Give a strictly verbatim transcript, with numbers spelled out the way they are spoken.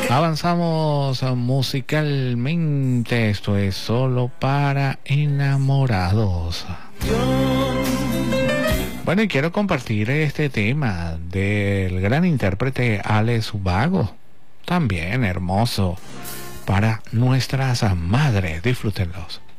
Avanzamos musicalmente. Esto es Solo para Enamorados. Bueno, y quiero compartir este tema del gran intérprete Alex Ubago, también hermoso para nuestras madres. Disfrútenlos.